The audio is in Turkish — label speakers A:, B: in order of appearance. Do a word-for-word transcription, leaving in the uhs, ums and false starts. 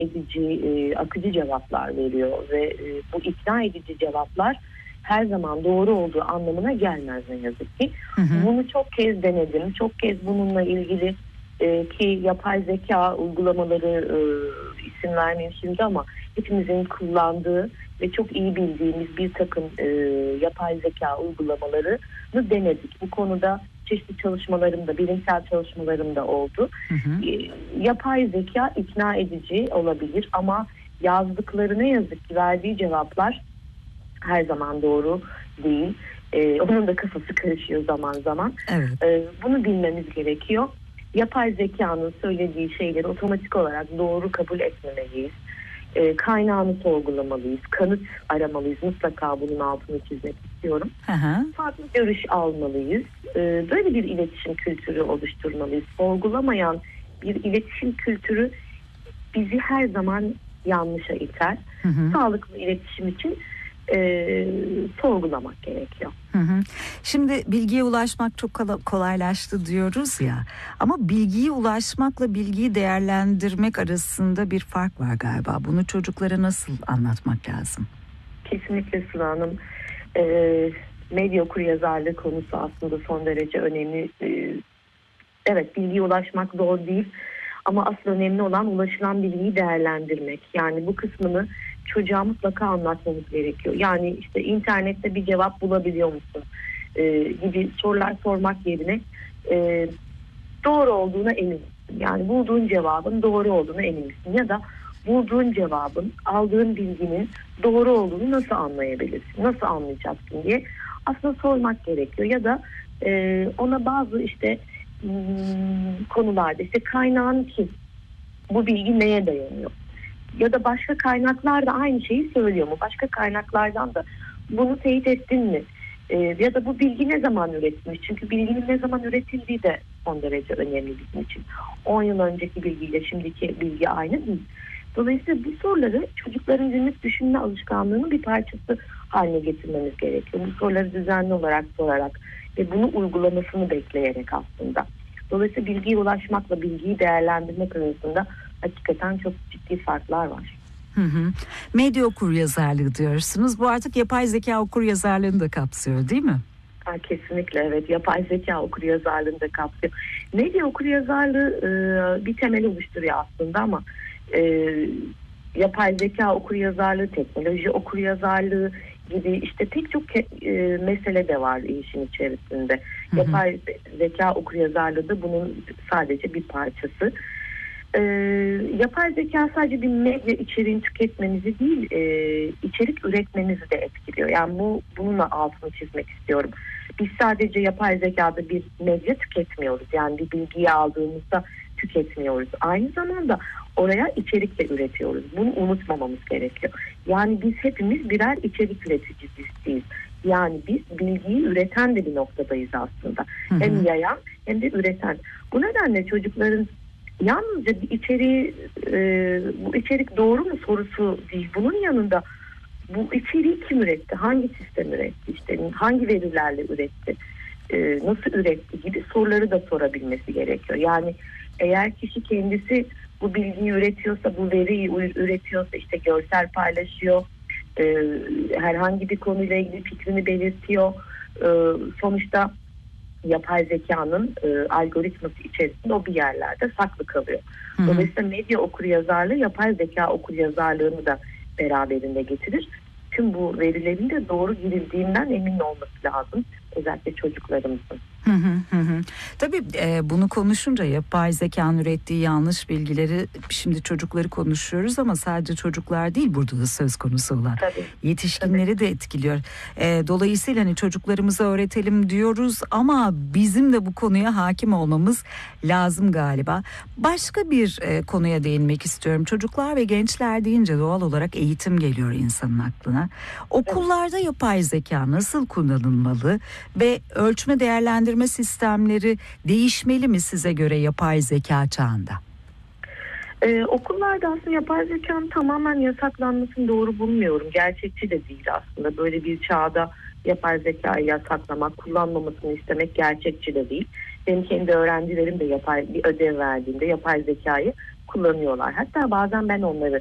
A: edici, e, akıcı cevaplar veriyor ve e, bu ikna edici cevaplar her zaman doğru olduğu anlamına gelmez ne yazık ki. Hı hı. Bunu çok kez denedim. Çok kez bununla ilgili e, ki yapay zeka uygulamaları e, isim vermeyeyim şimdi ama hepimizin kullandığı ve çok iyi bildiğimiz bir takım e, yapay zeka uygulamalarını denedik. Bu konuda çeşitli çalışmalarımda, bilimsel çalışmalarımda oldu. Hı hı. E, yapay zeka ikna edici olabilir ama yazdıkları ne yazık ki verdiği cevaplar her zaman doğru değil. Ee, onun da kafası karışıyor zaman zaman. Evet. Ee, bunu bilmemiz gerekiyor. Yapay zekanın söylediği şeyleri otomatik olarak doğru kabul etmemeliyiz. Ee, kaynağını sorgulamalıyız. Kanıt aramalıyız. Mutlaka bunun altını çizmek istiyorum. Hı hı. Farklı görüş almalıyız. Ee, böyle bir iletişim kültürü oluşturmalıyız. Sorgulamayan bir iletişim kültürü bizi her zaman yanlışa iter. Hı hı. Sağlıklı iletişim için E, sorgulamak gerekiyor.
B: Hı hı. Şimdi bilgiye ulaşmak çok kolaylaştı diyoruz ya, ama bilgiye ulaşmakla bilgiyi değerlendirmek arasında bir fark var galiba. Bunu çocuklara nasıl anlatmak lazım?
A: Kesinlikle Sıla Hanım. E, medya okuryazarlığı konusu aslında son derece önemli. E, evet, bilgiye ulaşmak zor değil. Ama asıl önemli olan ulaşılan bilgiyi değerlendirmek. Yani bu kısmını çocuğa mutlaka anlatmamız gerekiyor. Yani işte internette bir cevap bulabiliyor musun ee, gibi sorular sormak yerine e, doğru olduğuna emin misin? Yani bulduğun cevabın doğru olduğuna emin misin? Ya da bulduğun cevabın, aldığın bilginin doğru olduğunu nasıl anlayabilirsin? Nasıl anlayacaksın diye aslında sormak gerekiyor. Ya da e, ona bazı işte Hmm, konularda işte kaynağın kim? Bu bilgi neye dayanıyor? Ya da başka kaynaklar da aynı şeyi söylüyor mu? Başka kaynaklardan da bunu teyit ettin mi? Ee, ya da bu bilgi ne zaman üretilmiş? Çünkü bilginin ne zaman üretildiği de son derece önemli bizim için. on yıl önceki bilgiyle şimdiki bilgi aynı değil. Dolayısıyla bu soruları çocukların günlük düşünme alışkanlığının bir parçası haline getirmemiz gerekiyor. Bu soruları düzenli olarak sorarak ve bunu uygulamasını bekleyerek aslında. Dolayısıyla bilgiye ulaşmakla bilgiyi değerlendirmek arasında hakikaten çok ciddi farklar var.
B: Hı hı. Medya okuryazarlığı diyorsunuz. Bu artık yapay zeka okuryazarlığını da kapsıyor değil mi?
A: Ha, kesinlikle evet. Yapay zeka okuryazarlığını da kapsıyor. Medya okuryazarlığı e, bir temel oluşturuyor aslında ama e, yapay zeka okuryazarlığı, teknoloji okuryazarlığı gibi işte pek çok e, mesele de var işin içerisinde. Hı hı. Yapay zeka okuryazarlığı da bunun sadece bir parçası. E, yapay zeka sadece bir medya içeriğini tüketmenizi değil, e, içerik üretmenizi de etkiliyor. Yani bu bununla altını çizmek istiyorum. Biz sadece yapay zekada bir medya tüketmiyoruz. Yani bir bilgiyi aldığımızda tüketmiyoruz. Aynı zamanda oraya içerik de üretiyoruz. Bunu unutmamamız gerekiyor. Yani biz hepimiz birer içerik üreticisiyiz. Yani biz bilgiyi üreten de bir noktadayız aslında. Hı hı. Hem yayan hem de üreten. Bu nedenle çocukların yalnızca bir içeriği, e, bu içerik doğru mu sorusu değil. Bunun yanında bu içeriği kim üretti? Hangi sistem üretti? İşte hangi verilerle üretti? E, nasıl üretti gibi soruları da sorabilmesi gerekiyor. Yani eğer kişi kendisi bu bilgiyi üretiyorsa, bu veriyi üretiyorsa, işte görsel paylaşıyor, e, herhangi bir konuyla ilgili fikrini belirtiyor. E, sonuçta yapay zekanın e, algoritması içerisinde o bir yerlerde saklı kalıyor. Hı hı. Dolayısıyla medya okuryazarlığı yapay zeka okuryazarlığını da beraberinde getirir. Tüm bu verilerin de doğru girildiğinden emin olması lazım. Özellikle çocuklarımızın.
B: Hı hı hı. Tabii e, bunu konuşunca yapay zekanın ürettiği yanlış bilgileri, şimdi çocukları konuşuyoruz ama sadece çocuklar değil burada da söz konusu olan. Tabii, yetişkinleri tabii. de etkiliyor. E, dolayısıyla hani çocuklarımıza öğretelim diyoruz ama bizim de bu konuya hakim olmamız lazım galiba. Başka bir e, konuya değinmek istiyorum. Çocuklar ve gençler deyince doğal olarak eğitim geliyor insanın aklına. Okullarda evet. yapay zeka nasıl kullanılmalı ve ölçme değerlendirme sistemleri değişmeli mi size göre yapay zeka çağında?
A: Ee, okullarda aslında yapay zekanın tamamen yasaklanmasını doğru bulmuyorum. Gerçekçi de değil aslında. Böyle bir çağda yapay zekayı yasaklamak, kullanmamasını istemek gerçekçi de değil. Benim kendi öğrencilerim de yapay bir ödev verdiğinde yapay zekayı kullanıyorlar. Hatta bazen ben onları